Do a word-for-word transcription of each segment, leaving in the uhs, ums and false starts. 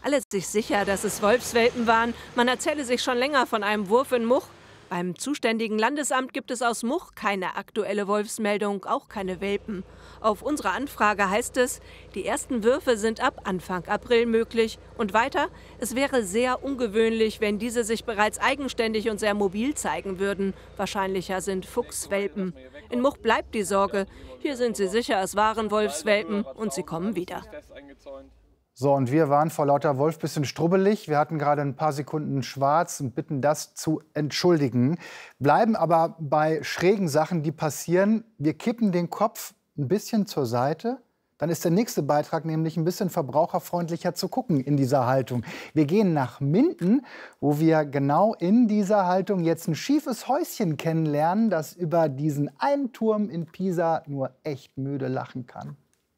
Alle sich sicher, dass es Wolfswelpen waren. Man erzähle sich schon länger von einem Wurf in Much. Beim zuständigen Landesamt gibt es aus Much keine aktuelle Wolfsmeldung, auch keine Welpen. Auf unsere Anfrage heißt es, die ersten Würfe sind ab Anfang April möglich. Und weiter, es wäre sehr ungewöhnlich, wenn diese sich bereits eigenständig und sehr mobil zeigen würden. Wahrscheinlicher sind Fuchswelpen. In Much bleibt die Sorge. Hier sind sie sicher, es waren Wolfswelpen und sie kommen wieder. So, und wir waren vor lauter Wolf ein bisschen strubbelig. Wir hatten gerade ein paar Sekunden schwarz und bitten das zu entschuldigen. Bleiben aber bei schrägen Sachen, die passieren. Wir kippen den Kopf ein bisschen zur Seite. Dann ist der nächste Beitrag nämlich ein bisschen verbraucherfreundlicher zu gucken in dieser Haltung. Wir gehen nach Minden, wo wir genau in dieser Haltung jetzt ein schiefes Häuschen kennenlernen, das über diesen einen Turm in Pisa nur echt müde lachen kann.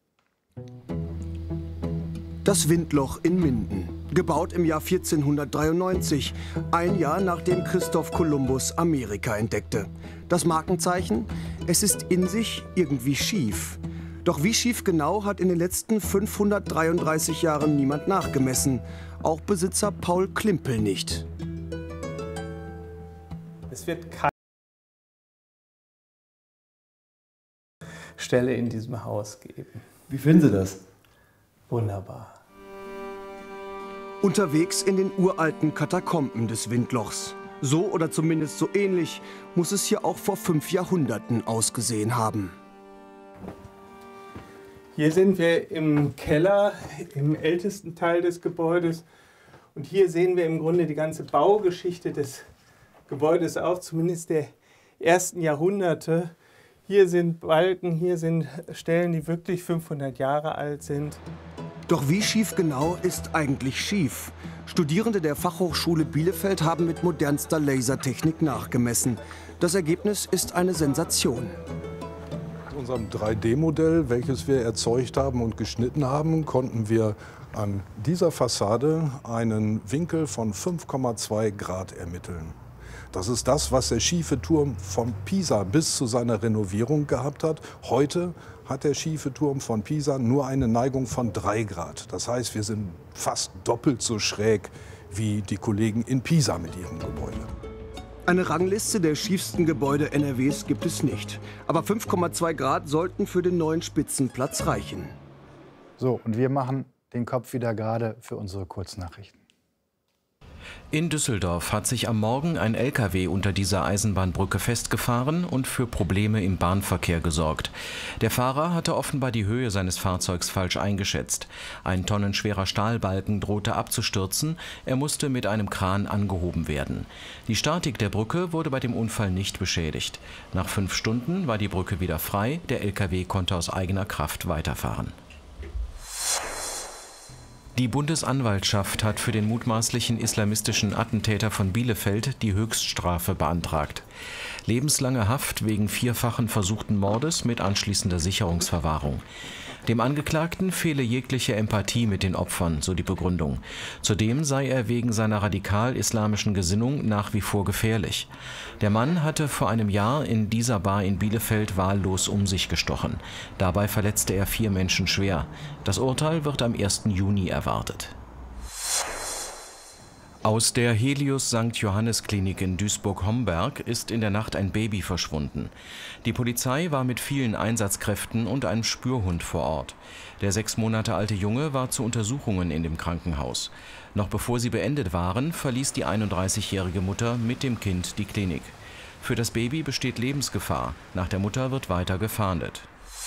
Das Windloch in Minden, gebaut im Jahr vierzehnhundertdreiundneunzig, ein Jahr nachdem Christoph Kolumbus Amerika entdeckte. Das Markenzeichen? Es ist in sich irgendwie schief. Doch wie schief genau hat in den letzten fünfhundertdreiunddreißig Jahren niemand nachgemessen. Auch Besitzer Paul Klimpel nicht. Es wird keine Stelle in diesem Haus geben. Wie finden Sie das? Wunderbar. Unterwegs in den uralten Katakomben des Windlochs. So oder zumindest so ähnlich muss es hier auch vor fünf Jahrhunderten ausgesehen haben. Hier sind wir im Keller, im ältesten Teil des Gebäudes. Und hier sehen wir im Grunde die ganze Baugeschichte des Gebäudes auch, zumindest der ersten Jahrhunderte. Hier sind Balken, hier sind Stellen, die wirklich fünfhundert Jahre alt sind. Doch wie schief genau ist eigentlich schief? Studierende der Fachhochschule Bielefeld haben mit modernster Lasertechnik nachgemessen. Das Ergebnis ist eine Sensation. Mit unserem drei D Modell, welches wir erzeugt haben und geschnitten haben, konnten wir an dieser Fassade einen Winkel von fünf Komma zwei Grad ermitteln. Das ist das, was der schiefe Turm von Pisa bis zu seiner Renovierung gehabt hat. Heute hat der schiefe Turm von Pisa nur eine Neigung von drei Grad. Das heißt, wir sind fast doppelt so schräg wie die Kollegen in Pisa mit ihrem Gebäude. Eine Rangliste der schiefsten Gebäude N R Ws gibt es nicht. Aber fünf Komma zwei Grad sollten für den neuen Spitzenplatz reichen. So, und wir machen den Kopf wieder gerade für unsere Kurznachrichten. In Düsseldorf hat sich am Morgen ein L K W unter dieser Eisenbahnbrücke festgefahren und für Probleme im Bahnverkehr gesorgt. Der Fahrer hatte offenbar die Höhe seines Fahrzeugs falsch eingeschätzt. Ein tonnenschwerer Stahlbalken drohte abzustürzen, er musste mit einem Kran angehoben werden. Die Statik der Brücke wurde bei dem Unfall nicht beschädigt. Nach fünf Stunden war die Brücke wieder frei, der L K W konnte aus eigener Kraft weiterfahren. Die Bundesanwaltschaft hat für den mutmaßlichen islamistischen Attentäter von Bielefeld die Höchststrafe beantragt. Lebenslange Haft wegen vierfachen versuchten Mordes mit anschließender Sicherungsverwahrung. Dem Angeklagten fehle jegliche Empathie mit den Opfern, so die Begründung. Zudem sei er wegen seiner radikal-islamischen Gesinnung nach wie vor gefährlich. Der Mann hatte vor einem Jahr in dieser Bar in Bielefeld wahllos um sich gestochen. Dabei verletzte er vier Menschen schwer. Das Urteil wird am ersten Juni erwartet. Aus der Helios Sankt Johannes Klinik in Duisburg-Homberg ist in der Nacht ein Baby verschwunden. Die Polizei war mit vielen Einsatzkräften und einem Spürhund vor Ort. Der sechs Monate alte Junge war zu Untersuchungen in dem Krankenhaus. Noch bevor sie beendet waren, verließ die einunddreißigjährige Mutter mit dem Kind die Klinik. Für das Baby besteht Lebensgefahr. Nach der Mutter wird weiter gefahndet.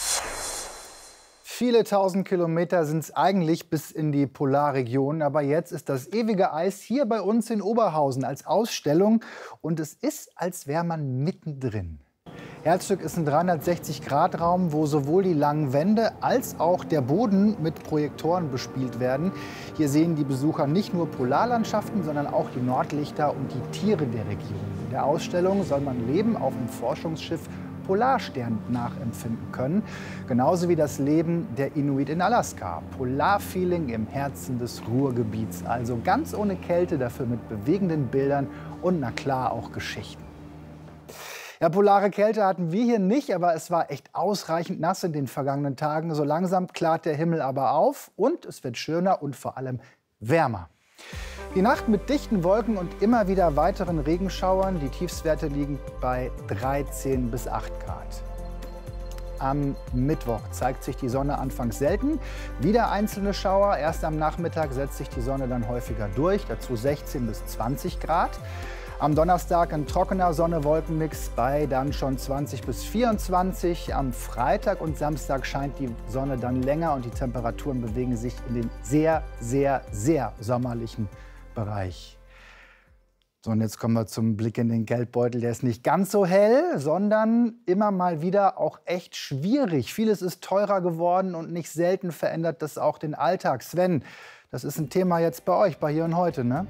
Viele tausend Kilometer sind es eigentlich bis in die Polarregion. Aber jetzt ist das ewige Eis hier bei uns in Oberhausen als Ausstellung. Und es ist, als wäre man mittendrin. Herzstück ist ein dreihundertsechzig Grad Raum, wo sowohl die langen Wände als auch der Boden mit Projektoren bespielt werden. Hier sehen die Besucher nicht nur Polarlandschaften, sondern auch die Nordlichter und die Tiere der Region. In der Ausstellung soll man Leben auf dem Forschungsschiff Polarstern nachempfinden können. Genauso wie das Leben der Inuit in Alaska. Polarfeeling im Herzen des Ruhrgebiets. Also ganz ohne Kälte, dafür mit bewegenden Bildern und na klar auch Geschichten. Ja, polare Kälte hatten wir hier nicht, aber es war echt ausreichend nass in den vergangenen Tagen. So langsam klart der Himmel aber auf und es wird schöner und vor allem wärmer. Die Nacht mit dichten Wolken und immer wieder weiteren Regenschauern. Die Tiefstwerte liegen bei dreizehn bis acht Grad. Am Mittwoch zeigt sich die Sonne anfangs selten. Wieder einzelne Schauer. Erst am Nachmittag setzt sich die Sonne dann häufiger durch. Dazu sechzehn bis zwanzig Grad. Am Donnerstag ein trockener Sonne-Wolken-Mix bei dann schon zwanzig bis vierundzwanzig. Am Freitag und Samstag scheint die Sonne dann länger und die Temperaturen bewegen sich in den sehr, sehr, sehr sommerlichen Bereich. So, und jetzt kommen wir zum Blick in den Geldbeutel. Der ist nicht ganz so hell, sondern immer mal wieder auch echt schwierig. Vieles ist teurer geworden und nicht selten verändert das auch den Alltag. Sven, das ist ein Thema jetzt bei euch, bei Hier und Heute, ne?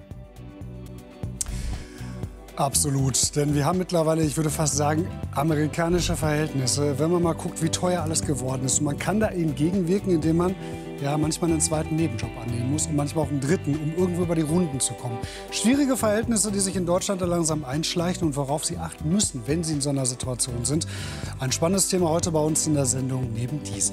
Absolut, denn wir haben mittlerweile, ich würde fast sagen, amerikanische Verhältnisse. Wenn man mal guckt, wie teuer alles geworden ist. Und man kann da entgegenwirken, indem man ja, manchmal einen zweiten Nebenjob annehmen muss und manchmal auch einen dritten, um irgendwo über die Runden zu kommen. Schwierige Verhältnisse, die sich in Deutschland da langsam einschleichen und worauf Sie achten müssen, wenn Sie in so einer Situation sind. Ein spannendes Thema heute bei uns in der Sendung neben diesem.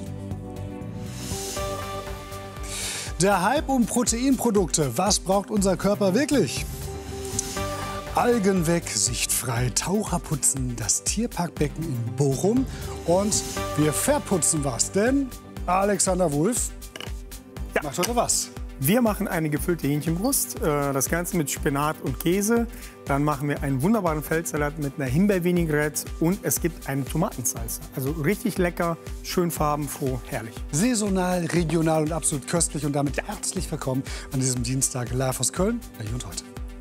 Der Hype um Proteinprodukte. Was braucht unser Körper wirklich? Algen weg, sichtfrei, Taucher putzen, das Tierparkbecken in Bochum und wir verputzen was, denn Alexander Wulff ja. macht heute was. Wir machen eine gefüllte Hähnchenbrust, das Ganze mit Spinat und Käse. Dann machen wir einen wunderbaren Feldsalat mit einer Himbeervinaigrette und es gibt eine Tomatensalsa. Also richtig lecker, schön farbenfroh, herrlich. Saisonal, regional und absolut köstlich und damit herzlich willkommen an diesem Dienstag live aus Köln bei Hier und Heute.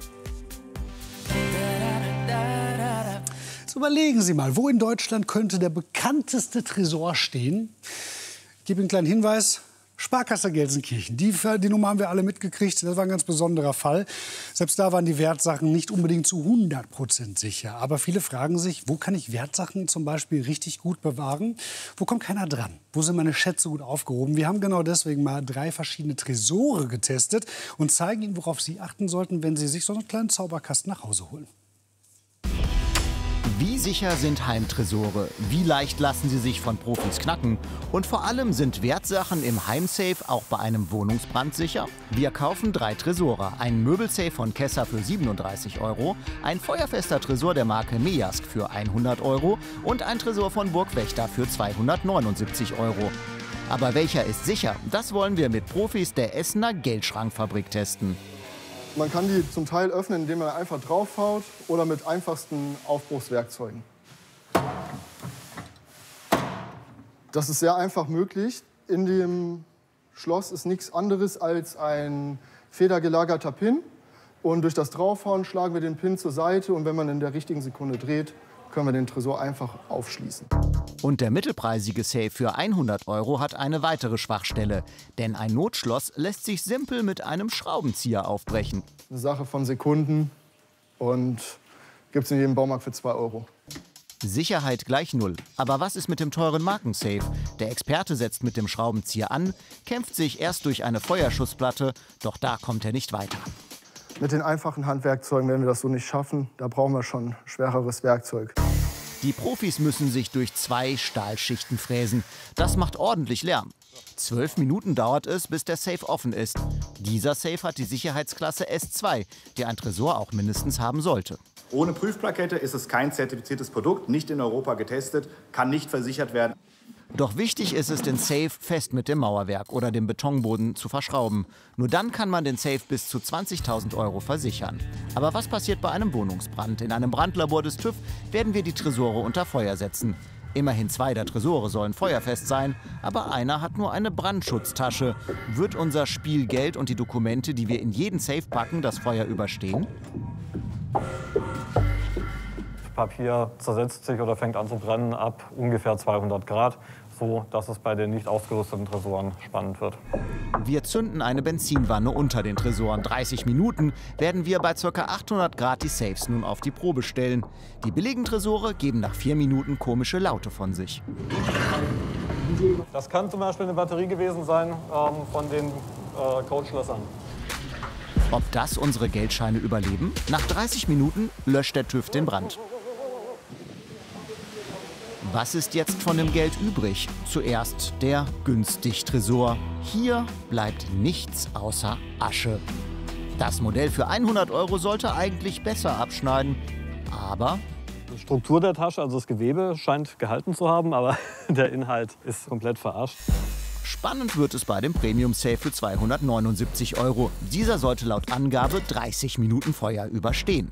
Überlegen Sie mal, wo in Deutschland könnte der bekannteste Tresor stehen? Ich gebe Ihnen einen kleinen Hinweis. Sparkasse Gelsenkirchen. Die, die Nummer haben wir alle mitgekriegt. Das war ein ganz besonderer Fall. Selbst da waren die Wertsachen nicht unbedingt zu hundert Prozent sicher. Aber viele fragen sich, wo kann ich Wertsachen zum Beispiel richtig gut bewahren? Wo kommt keiner dran? Wo sind meine Schätze gut aufgehoben? Wir haben genau deswegen mal drei verschiedene Tresore getestet und zeigen Ihnen, worauf Sie achten sollten, wenn Sie sich so einen kleinen Zauberkasten nach Hause holen. Wie sicher sind Heimtresore? Wie leicht lassen sie sich von Profis knacken? Und vor allem, sind Wertsachen im Heimsafe auch bei einem Wohnungsbrand sicher? Wir kaufen drei Tresore. Ein Möbelsafe von Kessa für siebenunddreißig Euro, ein feuerfester Tresor der Marke Mejask für hundert Euro und ein Tresor von Burgwächter für zweihundertneunundsiebzig Euro. Aber welcher ist sicher? Das wollen wir mit Profis der Essener Geldschrankfabrik testen. Man kann die zum Teil öffnen, indem man einfach draufhaut oder mit einfachsten Aufbruchswerkzeugen. Das ist sehr einfach möglich. In dem Schloss ist nichts anderes als ein federgelagerter Pin. Und durch das Draufhauen schlagen wir den Pin zur Seite und wenn man in der richtigen Sekunde dreht, können wir den Tresor einfach aufschließen. Und der mittelpreisige Safe für hundert Euro hat eine weitere Schwachstelle. Denn ein Notschloss lässt sich simpel mit einem Schraubenzieher aufbrechen. Eine Sache von Sekunden und gibt es in jedem Baumarkt für zwei Euro. Sicherheit gleich null. Aber was ist mit dem teuren Markensafe? Der Experte setzt mit dem Schraubenzieher an, kämpft sich erst durch eine Feuerschutzplatte, doch da kommt er nicht weiter. Mit den einfachen Handwerkzeugen werden wir das so nicht schaffen. Da brauchen wir schon schwereres Werkzeug. Die Profis müssen sich durch zwei Stahlschichten fräsen. Das macht ordentlich Lärm. Zwölf Minuten dauert es, bis der Safe offen ist. Dieser Safe hat die Sicherheitsklasse S zwei, die ein Tresor auch mindestens haben sollte. Ohne Prüfplakette ist es kein zertifiziertes Produkt, nicht in Europa getestet, kann nicht versichert werden. Doch wichtig ist es, den Safe fest mit dem Mauerwerk oder dem Betonboden zu verschrauben. Nur dann kann man den Safe bis zu zwanzigtausend Euro versichern. Aber was passiert bei einem Wohnungsbrand? In einem Brandlabor des TÜV werden wir die Tresore unter Feuer setzen. Immerhin zwei der Tresore sollen feuerfest sein, aber einer hat nur eine Brandschutztasche. Wird unser Spielgeld und die Dokumente, die wir in jeden Safe packen, das Feuer überstehen? Papier zersetzt sich oder fängt an zu brennen ab ungefähr zweihundert Grad, so dass es bei den nicht ausgerüsteten Tresoren spannend wird. Wir zünden eine Benzinwanne unter den Tresoren. dreißig Minuten werden wir bei ca. achthundert Grad die Safes nun auf die Probe stellen. Die billigen Tresore geben nach vier Minuten komische Laute von sich. Das kann zum Beispiel eine Batterie gewesen sein ähm, von den äh, Codeschlössern. Ob das unsere Geldscheine überleben? Nach dreißig Minuten löscht der TÜV den Brand. Was ist jetzt von dem Geld übrig? Zuerst der Günstig-Tresor. Hier bleibt nichts außer Asche. Das Modell für hundert Euro sollte eigentlich besser abschneiden. Aber die Struktur der Tasche, also das Gewebe, scheint gehalten zu haben, aber der Inhalt ist komplett verarscht. Spannend wird es bei dem Premium Safe für zweihundertneunundsiebzig Euro. Dieser sollte laut Angabe dreißig Minuten Feuer überstehen.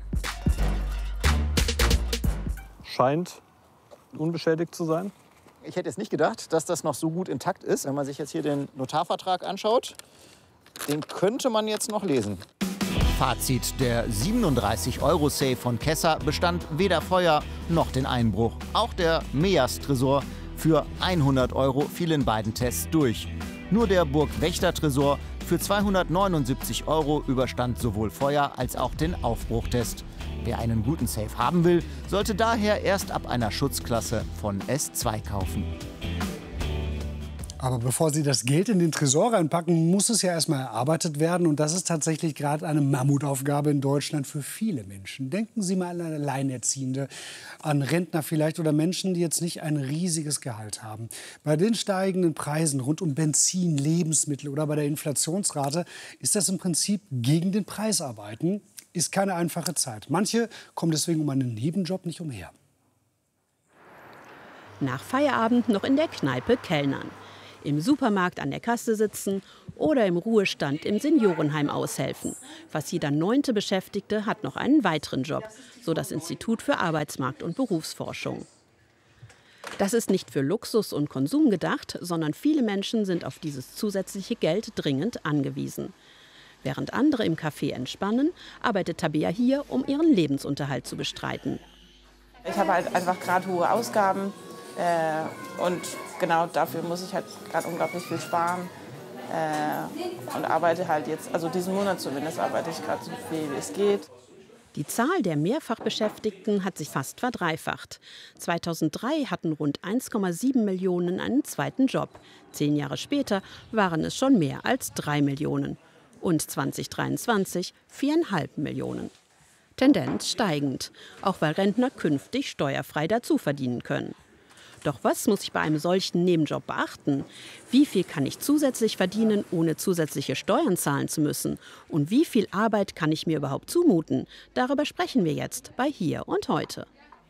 Scheint unbeschädigt zu sein. Ich hätte jetzt nicht gedacht, dass das noch so gut intakt ist. Wenn man sich jetzt hier den Notarvertrag anschaut, den könnte man jetzt noch lesen. Fazit: Der siebenunddreißig Euro Safe von Kessa bestand weder Feuer noch den Einbruch. Auch der Meas Tresor für hundert Euro fiel in beiden Tests durch. Nur der Burg-Wächter Tresor für zweihundertneunundsiebzig Euro überstand sowohl Feuer als auch den Aufbruchtest. Wer einen guten Safe haben will, sollte daher erst ab einer Schutzklasse von S zwei kaufen. Aber bevor Sie das Geld in den Tresor reinpacken, muss es ja erstmal erarbeitet werden. Und das ist tatsächlich gerade eine Mammutaufgabe in Deutschland für viele Menschen. Denken Sie mal an eine Alleinerziehende, an Rentner vielleicht oder Menschen, die jetzt nicht ein riesiges Gehalt haben. Bei den steigenden Preisen rund um Benzin, Lebensmittel oder bei der Inflationsrate ist das im Prinzip gegen den Preis arbeiten. Ist keine einfache Zeit. Manche kommen deswegen um einen Nebenjob nicht umher. Nach Feierabend noch in der Kneipe kellnern, im Supermarkt an der Kasse sitzen oder im Ruhestand im Seniorenheim aushelfen. Fast jeder neunte Beschäftigte hat noch einen weiteren Job, so das Institut für Arbeitsmarkt- und Berufsforschung. Das ist nicht für Luxus und Konsum gedacht, sondern viele Menschen sind auf dieses zusätzliche Geld dringend angewiesen. Während andere im Café entspannen, arbeitet Tabea hier, um ihren Lebensunterhalt zu bestreiten. Ich habe halt einfach gerade hohe Ausgaben äh, und genau dafür muss ich halt gerade unglaublich viel sparen äh, und arbeite halt jetzt, also diesen Monat zumindest, arbeite ich gerade so viel wie es geht. Die Zahl der Mehrfachbeschäftigten hat sich fast verdreifacht. zweitausenddrei hatten rund eins Komma sieben Millionen einen zweiten Job. Zehn Jahre später waren es schon mehr als drei Millionen. Und zweitausenddreiundzwanzig viereinhalb Millionen. Tendenz steigend, auch weil Rentner künftig steuerfrei dazu verdienen können. Doch was muss ich bei einem solchen Nebenjob beachten? Wie viel kann ich zusätzlich verdienen, ohne zusätzliche Steuern zahlen zu müssen? Und wie viel Arbeit kann ich mir überhaupt zumuten? Darüber sprechen wir jetzt bei Hier und Heute.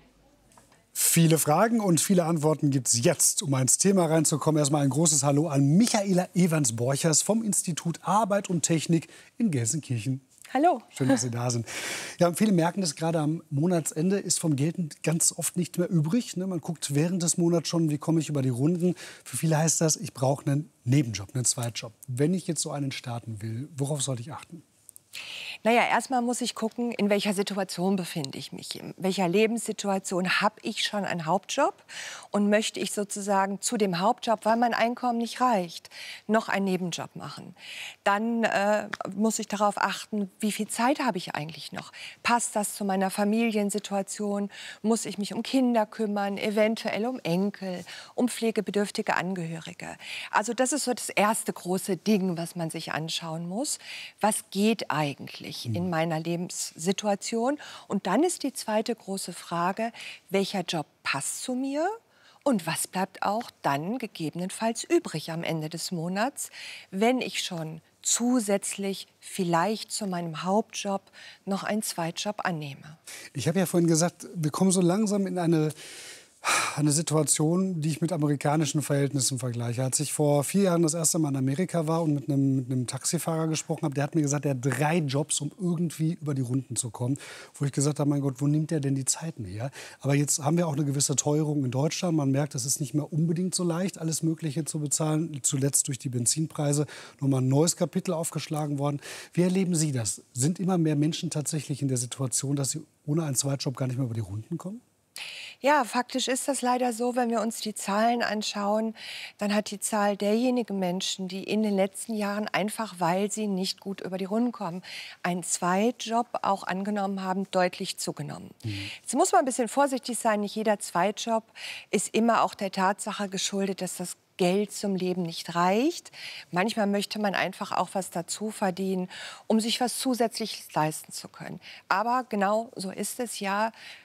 Viele Fragen und viele Antworten gibt es jetzt. Um ins Thema reinzukommen, erstmal ein großes Hallo an Michaela Evans-Borchers vom Institut Arbeit und Technik in Gelsenkirchen. Hallo. Schön, dass Sie da sind. Ja, viele merken das, gerade am Monatsende ist vom Geld ganz oft nicht mehr übrig. Ne? Man guckt während des Monats schon, wie komme ich über die Runden. Für viele heißt das, ich brauche einen Nebenjob, einen Zweitjob. Wenn ich jetzt so einen starten will, worauf sollte ich achten? Naja, erstmal muss ich gucken, in welcher Situation befinde ich mich. In welcher Lebenssituation habe ich schon einen Hauptjob und möchte ich sozusagen zu dem Hauptjob, weil mein Einkommen nicht reicht, noch einen Nebenjob machen. Dann äh, muss ich darauf achten, wie viel Zeit habe ich eigentlich noch? Passt das zu meiner Familiensituation? Muss ich mich um Kinder kümmern, eventuell um Enkel, um pflegebedürftige Angehörige? Also das ist so das erste große Ding, was man sich anschauen muss. Was geht eigentlich in meiner Lebenssituation? Und dann ist die zweite große Frage, welcher Job passt zu mir? Und was bleibt auch dann gegebenenfalls übrig am Ende des Monats, wenn ich schon zusätzlich vielleicht zu meinem Hauptjob noch einen Zweitjob annehme? Ich habe ja vorhin gesagt, wir kommen so langsam in eine, eine Situation, die ich mit amerikanischen Verhältnissen vergleiche. Als ich vor vier Jahren das erste Mal in Amerika war und mit einem, mit einem Taxifahrer gesprochen habe, der hat mir gesagt, er hat drei Jobs, um irgendwie über die Runden zu kommen. Wo ich gesagt habe, mein Gott, wo nimmt er denn die Zeiten her? Aber jetzt haben wir auch eine gewisse Teuerung in Deutschland. Man merkt, es ist nicht mehr unbedingt so leicht, alles Mögliche zu bezahlen. Zuletzt durch die Benzinpreise nochmal ein neues Kapitel aufgeschlagen worden. Wie erleben Sie das? Sind immer mehr Menschen tatsächlich in der Situation, dass sie ohne einen Zweitjob gar nicht mehr über die Runden kommen? Ja, faktisch ist das leider so, wenn wir uns die Zahlen anschauen, dann hat die Zahl derjenigen Menschen, die in den letzten Jahren einfach, weil sie nicht gut über die Runden kommen, einen Zweitjob auch angenommen haben, deutlich zugenommen. Mhm. Jetzt muss man ein bisschen vorsichtig sein, nicht jeder Zweitjob ist immer auch der Tatsache geschuldet, dass das Geld zum Leben nicht reicht. Manchmal möchte man einfach auch was dazu verdienen, um sich was Zusätzliches leisten zu können. Aber genau so ist es ja.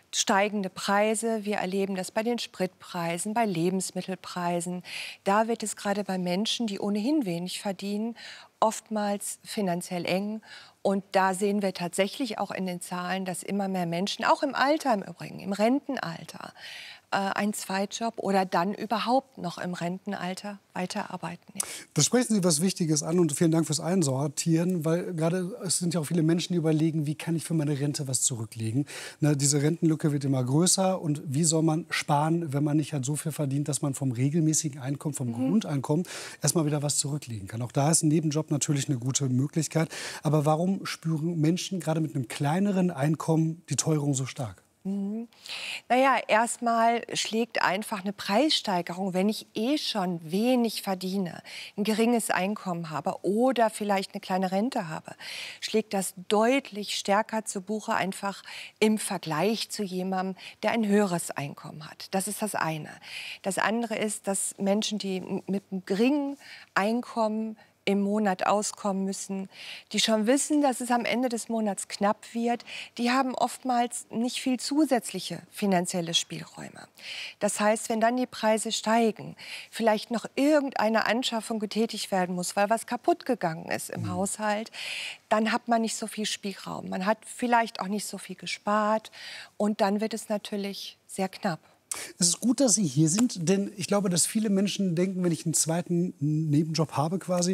steigende Preise. Wir erleben das bei den Spritpreisen, bei Lebensmittelpreisen. Da wird es gerade bei Menschen, die ohnehin wenig verdienen, oftmals finanziell eng. Und da sehen wir tatsächlich auch in den Zahlen, dass immer mehr Menschen, auch im Alter im Übrigen, im Rentenalter, äh, einen Zweitjob oder dann überhaupt noch im Rentenalter weiterarbeiten. Da sprechen Sie was Wichtiges an und vielen Dank fürs Einsortieren, weil gerade es sind ja auch viele Menschen, die überlegen, wie kann ich für meine Rente was zurücklegen. Na, diese Rentenlücke wird immer größer und wie soll man sparen, wenn man nicht halt so viel verdient, dass man vom regelmäßigen Einkommen, vom mhm. Grundeinkommen erstmal wieder was zurücklegen kann. Auch da ist ein Nebenjob natürlich eine gute Möglichkeit. Aber warum spüren Menschen gerade mit einem kleineren Einkommen die Teuerung so stark? Mhm. Naja, erstmal schlägt einfach eine Preissteigerung, wenn ich eh schon wenig verdiene, ein geringes Einkommen habe oder vielleicht eine kleine Rente habe, schlägt das deutlich stärker zu Buche, einfach im Vergleich zu jemandem, der ein höheres Einkommen hat. Das ist das eine. Das andere ist, dass Menschen, die mit einem geringen Einkommen im Monat auskommen müssen, die schon wissen, dass es am Ende des Monats knapp wird, die haben oftmals nicht viel zusätzliche finanzielle Spielräume. Das heißt, wenn dann die Preise steigen, vielleicht noch irgendeine Anschaffung getätigt werden muss, weil was kaputt gegangen ist im mhm. Haushalt, dann hat man nicht so viel Spielraum. Man hat vielleicht auch nicht so viel gespart und dann wird es natürlich sehr knapp. Es ist gut, dass Sie hier sind, denn ich glaube, dass viele Menschen denken, wenn ich einen zweiten Nebenjob habe quasi,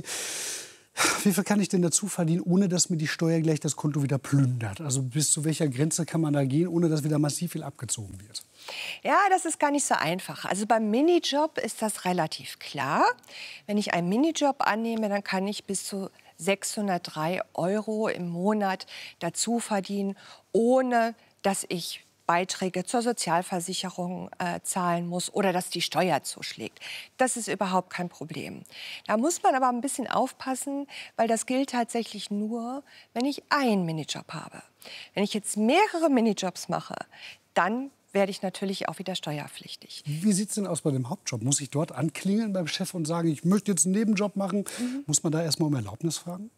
wie viel kann ich denn dazu verdienen, ohne dass mir die Steuer gleich das Konto wieder plündert? Also bis zu welcher Grenze kann man da gehen, ohne dass wieder massiv viel abgezogen wird? Ja, das ist gar nicht so einfach. Also beim Minijob ist das relativ klar. Wenn ich einen Minijob annehme, dann kann ich bis zu sechshundertdrei Euro im Monat dazu verdienen, ohne dass ich Beiträge zur Sozialversicherung äh, zahlen muss oder dass die Steuer zuschlägt. Das ist überhaupt kein Problem. Da muss man aber ein bisschen aufpassen, weil das gilt tatsächlich nur, wenn ich einen Minijob habe. Wenn ich jetzt mehrere Minijobs mache, dann werde ich natürlich auch wieder steuerpflichtig. Wie sieht es denn aus bei dem Hauptjob? Muss ich dort anklingeln beim Chef und sagen, ich möchte jetzt einen Nebenjob machen? Mhm. Muss man da erst mal um Erlaubnis fragen?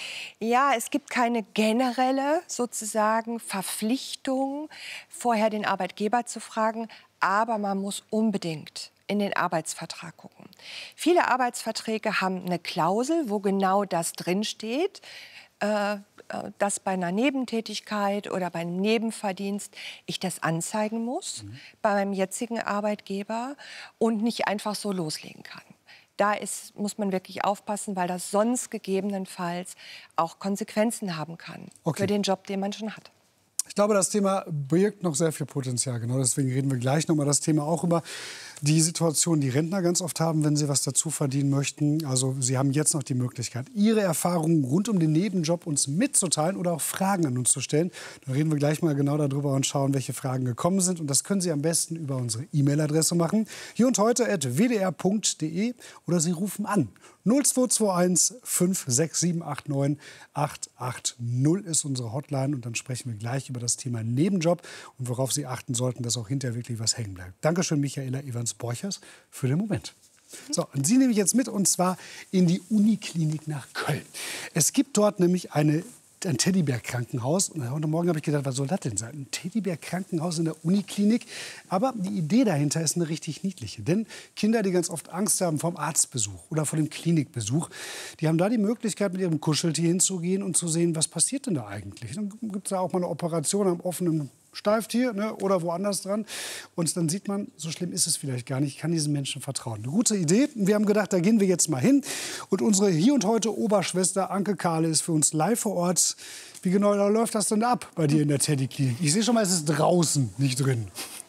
Ja, es gibt keine generelle sozusagen Verpflichtung, vorher den Arbeitgeber zu fragen, aber man muss unbedingt in den Arbeitsvertrag gucken. Viele Arbeitsverträge haben eine Klausel, wo genau das drinsteht, äh, dass bei einer Nebentätigkeit oder beim Nebenverdienst ich das anzeigen muss mhm. bei meinem jetzigen Arbeitgeber und nicht einfach so loslegen kann. Da ist, muss man wirklich aufpassen, weil das sonst gegebenenfalls auch Konsequenzen haben kann okay. für den Job, den man schon hat. Ich glaube, das Thema birgt noch sehr viel Potenzial. Genau deswegen reden wir gleich noch mal das Thema auch über die Situation, die Rentner ganz oft haben, wenn sie was dazu verdienen möchten. Also Sie haben jetzt noch die Möglichkeit, Ihre Erfahrungen rund um den Nebenjob uns mitzuteilen oder auch Fragen an uns zu stellen. Da reden wir gleich mal genau darüber und schauen, welche Fragen gekommen sind. Und das können Sie am besten über unsere E-Mail-Adresse machen. Hier und heute at w d r punkt d e oder Sie rufen an. null zwei zwei eins fünf sechs sieben acht neun acht acht null ist unsere Hotline. Und dann sprechen wir gleich über das Thema Nebenjob und worauf Sie achten sollten, dass auch hinterher wirklich was hängen bleibt. Dankeschön, Michaela Evans-Borchers, für den Moment. So, und Sie nehme ich jetzt mit, und zwar in die Uniklinik nach Köln. Es gibt dort nämlich eine, ein Teddybär-Krankenhaus. Und heute Morgen habe ich gedacht, was soll das denn sein? Ein Teddybär-Krankenhaus in der Uniklinik. Aber die Idee dahinter ist eine richtig niedliche. Denn Kinder, die ganz oft Angst haben vom Arztbesuch oder vor dem Klinikbesuch, die haben da die Möglichkeit, mit ihrem Kuscheltier hinzugehen und zu sehen, was passiert denn da eigentlich. Dann gibt es da auch mal eine Operation am offenen Steiftier, ne, oder woanders dran. Und dann sieht man, so schlimm ist es vielleicht gar nicht. Ich kann diesen Menschen vertrauen. Eine gute Idee. Wir haben gedacht, da gehen wir jetzt mal hin. Und unsere Hier und Heute Oberschwester Anke Kahle ist für uns live vor Ort. Wie genau läuft das denn ab bei dir in der Teddyklinik? Ich sehe schon mal, es ist draußen, nicht drin.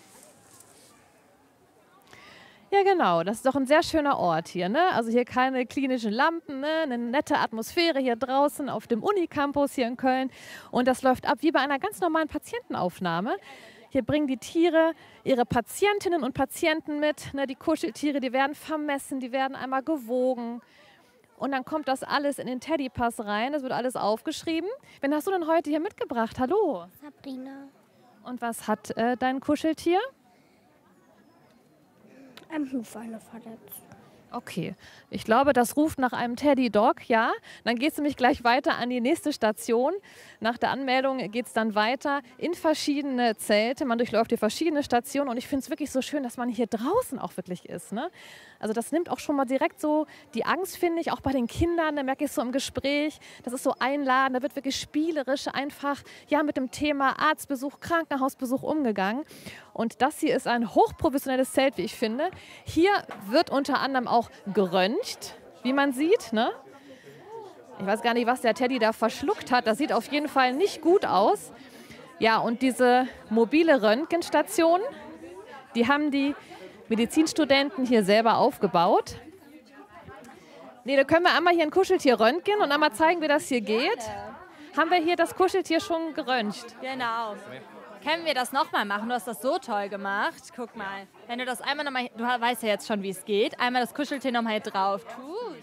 Ja, genau. Das ist doch ein sehr schöner Ort hier, ne? Also hier keine klinischen Lampen, ne? Eine nette Atmosphäre hier draußen auf dem Unicampus hier in Köln. Und das läuft ab wie bei einer ganz normalen Patientenaufnahme. Hier bringen die Tiere ihre Patientinnen und Patienten mit. Ne? Die Kuscheltiere, die werden vermessen, die werden einmal gewogen. Und dann kommt das alles in den Teddypass rein. Das wird alles aufgeschrieben. Wen hast du denn heute hier mitgebracht? Hallo? Sabrina. Und was hat äh, dein Kuscheltier? Am Huf eine Verletzung. Okay, ich glaube, das ruft nach einem Teddy Dog, ja. Dann geht es nämlich gleich weiter an die nächste Station. Nach der Anmeldung geht es dann weiter in verschiedene Zelte. Man durchläuft die verschiedene Stationen und ich finde es wirklich so schön, dass man hier draußen auch wirklich ist, ne? Also das nimmt auch schon mal direkt so die Angst, finde ich, auch bei den Kindern. Da merke ich so im Gespräch, das ist so einladend, da wird wirklich spielerisch einfach ja, mit dem Thema Arztbesuch, Krankenhausbesuch umgegangen. Und das hier ist ein hochprofessionelles Zelt, wie ich finde. Hier wird unter anderem auch geröntgt, wie man sieht, ne? Ich weiß gar nicht, was der Teddy da verschluckt hat. Das sieht auf jeden Fall nicht gut aus. Ja, und diese mobile Röntgenstation, die haben die Medizinstudenten hier selber aufgebaut. Nee, da können wir einmal hier ein Kuscheltier röntgen und einmal zeigen, wie das hier geht. Haben wir hier das Kuscheltier schon geröntgt? Genau. Können wir das nochmal machen? Du hast das so toll gemacht. Guck mal. Wenn du das einmal nochmal, du weißt ja jetzt schon, wie es geht. Einmal das Kuscheltier nochmal hier drauf. Tust.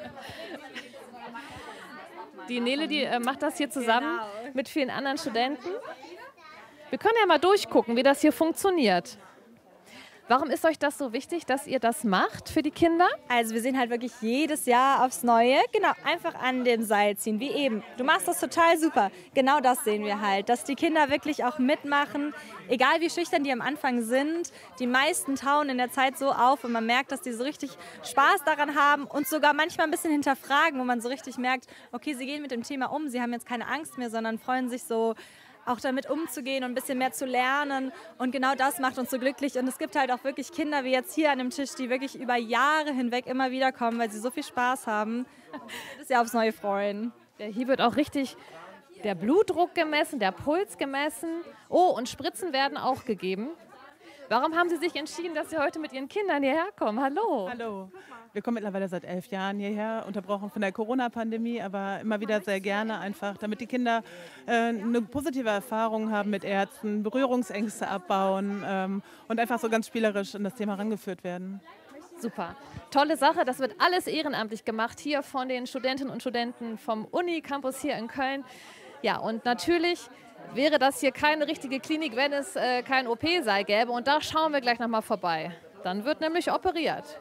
Die Nele, die äh, macht das hier zusammen genau. mit vielen anderen Studenten. Wir können ja mal durchgucken, wie das hier funktioniert. Warum ist euch das so wichtig, dass ihr das macht für die Kinder? Also wir sehen halt wirklich jedes Jahr aufs Neue, genau, einfach an dem Seil ziehen, wie eben. Du machst das total super. Genau das sehen wir halt, dass die Kinder wirklich auch mitmachen, egal wie schüchtern die am Anfang sind. Die meisten tauen in der Zeit so auf und man merkt, dass die so richtig Spaß daran haben und sogar manchmal ein bisschen hinterfragen, wo man so richtig merkt, okay, sie gehen mit dem Thema um, sie haben jetzt keine Angst mehr, sondern freuen sich so, auch damit umzugehen und ein bisschen mehr zu lernen. Und genau das macht uns so glücklich. Und es gibt halt auch wirklich Kinder wie jetzt hier an dem Tisch, die wirklich über Jahre hinweg immer wieder kommen, weil sie so viel Spaß haben. Das ja aufs Neue freuen. Ja, hier wird auch richtig der Blutdruck gemessen, der Puls gemessen. Oh, und Spritzen werden auch gegeben. Warum haben Sie sich entschieden, dass Sie heute mit Ihren Kindern hierher kommen? Hallo. Hallo. Wir kommen mittlerweile seit elf Jahren hierher, unterbrochen von der Corona-Pandemie, aber immer wieder sehr gerne einfach, damit die Kinder äh, eine positive Erfahrung haben mit Ärzten, Berührungsängste abbauen ähm, und einfach so ganz spielerisch in das Thema rangeführt werden. Super. Tolle Sache. Das wird alles ehrenamtlich gemacht hier von den Studentinnen und Studenten vom Uni-Campus hier in Köln. Ja, und natürlich wäre das hier keine richtige Klinik, wenn es äh, kein O P-Saal gäbe. Und da schauen wir gleich nochmal vorbei. Dann wird nämlich operiert.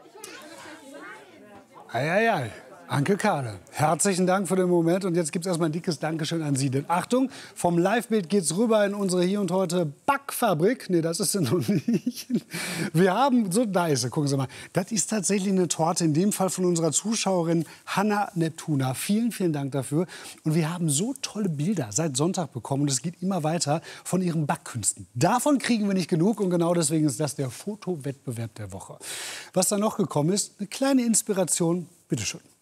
Eieiei. Anke Kahle, herzlichen Dank für den Moment. Und jetzt gibt es erstmal ein dickes Dankeschön an Sie. Denn Achtung, vom Live-Bild geht es rüber in unsere Hier und Heute Backfabrik. Nee, das ist sie noch nicht. Wir haben, so da ist sie, gucken Sie mal. Das ist tatsächlich eine Torte, in dem Fall von unserer Zuschauerin Hanna Neptuna. Vielen, vielen Dank dafür. Und wir haben so tolle Bilder seit Sonntag bekommen. Und es geht immer weiter von ihren Backkünsten. Davon kriegen wir nicht genug. Und genau deswegen ist das der Fotowettbewerb der Woche. Was da noch gekommen ist, eine kleine Inspiration. Bitte schön.